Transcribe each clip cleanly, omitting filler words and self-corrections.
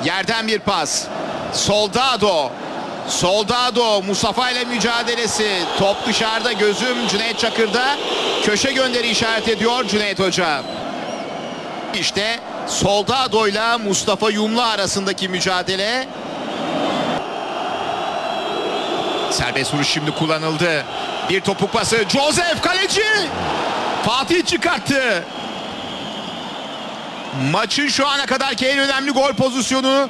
Yerden bir pas. Soldado. Soldado Mustafa ile mücadelesi. Top dışarıda, gözüm Cüneyt Çakır'da. Köşe gönderi işaret ediyor Cüneyt Hoca. İşte Soldado ile Mustafa Yumlu arasındaki mücadele. Serbest vuruş şimdi kullanıldı. Bir topuk pası. Joseph kaleci. Fatih çıkarttı. Maçın şu ana kadarki en önemli gol pozisyonu.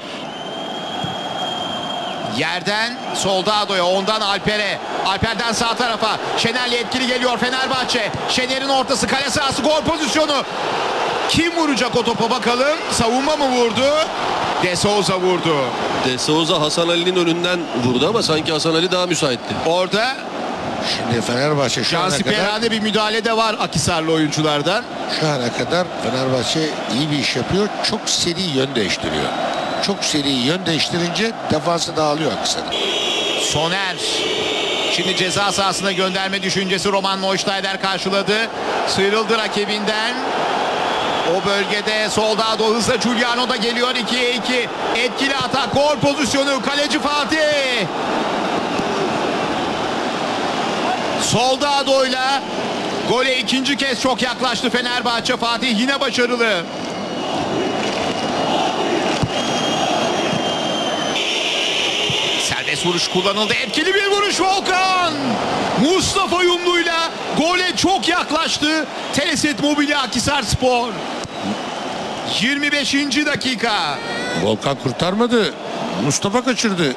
Yerden Soldado'ya, ondan Alper'e. Alper'den sağ tarafa. Şener'le etkili geliyor Fenerbahçe. Şener'in ortası, kale sahası, gol pozisyonu. Kim vuracak o topa bakalım? Savunma mı vurdu? De Souza vurdu. De Souza Hasan Ali'nin önünden vurdu ama sanki Hasan Ali daha müsaitti. Orada Şimdi Fenerbahçe şu ana kadar Cansiperade bir müdahale de var Akhisarlı oyunculardan. Fenerbahçe iyi bir iş yapıyor. Çok seri yön değiştiriyor. Çok seri yön değiştirince defansı dağılıyor Akhisar'ın. Soner. Şimdi ceza sahasına gönderme düşüncesi, Roman Neustaeder karşıladı. Sıyrıldı rakibinden. O bölgede Soldado hızla, Giuliano da geliyor 2'ye 2. Etkili atak, gol pozisyonu, kaleci Fatih. Soldado'yla gole ikinci kez çok yaklaştı Fenerbahçe. Fatih yine başarılı. Serbest vuruş kullanıldı. Etkili bir vuruş Volkan. Mustafa Yumlu'yla gole çok yaklaştı. Teleset Mobilya Akhisarspor. 25. dakika. Volkan kurtarmadı. Mustafa kaçırdı.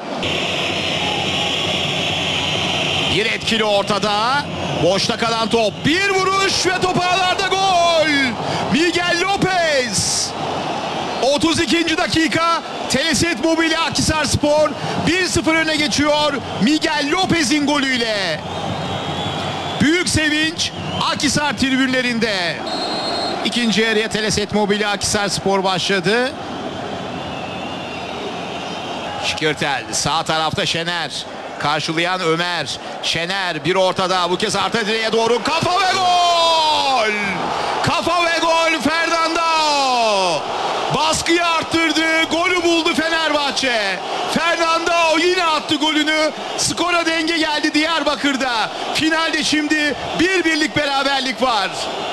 Bir etkili ortada. Boşta kalan top. Bir vuruş ve top ağlarda, gol. Miguel Lopez. 32. dakika. Teleset Mobilya Akhisarspor 1-0 öne geçiyor Miguel Lopez'in golüyle. Büyük sevinç Akhisar tribünlerinde. İkinci yarıya Teleset Mobilya Akhisarspor başladı. Şikirtel sağ tarafta, Şener. Karşılayan Ömer. Şener bir ortada, bu kez arka direğe doğru, kafa ve gol! Kafa ve gol Fernando! Baskıyı arttırdı, golü buldu Fenerbahçe. Fernando yine attı golünü. Skora denge geldi Diyarbakır'da. Finalde şimdi bir birlik beraberlik var.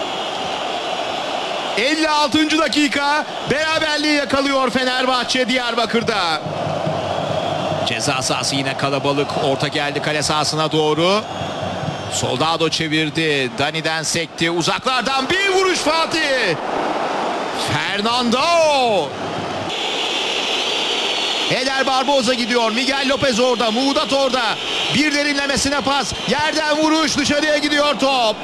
56. dakika, beraberliği yakalıyor Fenerbahçe Diyarbakır'da. Ceza sahası yine kalabalık. Orta geldi kale sahasına doğru. Soldado çevirdi. Dani'den sekti. Uzaklardan bir vuruş Fatih. Fernando. Eder Barboza gidiyor. Miguel Lopez orada. Muğdat orada. Bir derinlemesine pas. Yerden vuruş. Dışarıya gidiyor top.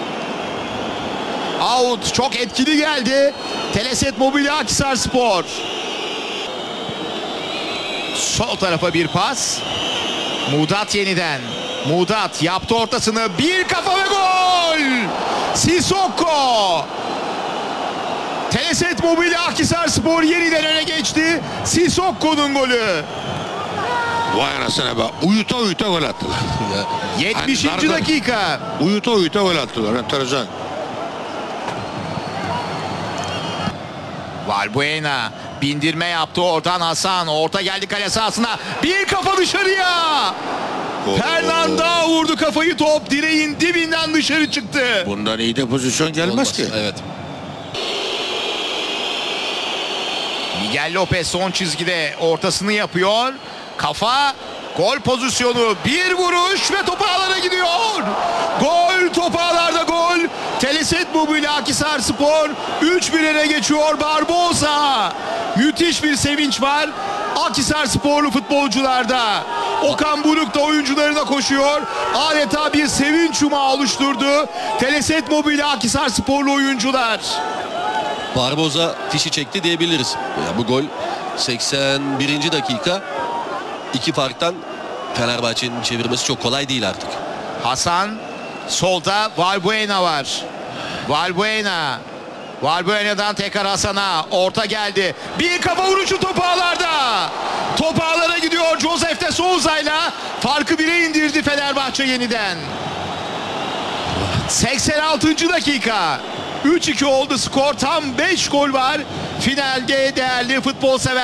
Out. Çok etkili geldi. Teleset Mobilya Akhisarspor. Sol tarafa bir pas. Muğdat yeniden. Muğdat yaptı ortasını. Bir kafa ve gol. Sissoko. Teleset Mobilya Akhisarspor yeniden öne geçti. Sissoko'nun golü. Vay anasına be. Uyuta uyuta gol attılar. 70. Hani dakika. Uyuta uyuta gol attılar. Enteresan. Valbuena bindirme yaptı, oradan Hasan. Orta geldi kale sahasına. Bir kafa dışarıya. Fernando vurdu kafayı, top direğin dibinden dışarı çıktı. Bundan iyi de pozisyon gelmez Olmaz. ki. Evet. Miguel Lopez son çizgide ortasını yapıyor. Kafa, gol pozisyonu, bir vuruş ve top ağlara gidiyor. Gol, top ağlarda gol. Teleset Mobilya Akhisarspor 3-1 öne geçiyor. Barboza. Müthiş bir sevinç var Akhisarsporlu futbolcularda. Okan Buruk da oyuncularına koşuyor. Adeta bir sevinç yumağı oluşturdu Teleset Mobilya Akhisarsporlu oyuncular. Barboza fişi çekti diyebiliriz. Ya bu gol 81. dakika. İki farktan Fenerbahçe'nin çevirmesi çok kolay değil artık. Hasan, solda Valbuena var. Valbuena'dan tekrar Hasan'a. Orta geldi. Bir kafa vuruşu top ağlarda. Top ağlara gidiyor. Joseph de Souza'yla farkı 1'e indirdi Fenerbahçe yeniden. 86. dakika. 3-2 oldu skor. Tam 5 gol var. Finalde değerli futbol sever